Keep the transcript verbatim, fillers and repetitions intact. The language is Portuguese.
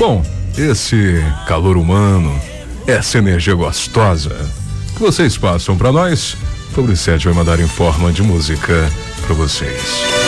Bom, esse calor humano, essa energia gostosa que vocês passam pra nós, Fabricete vai mandar em forma de música pra vocês.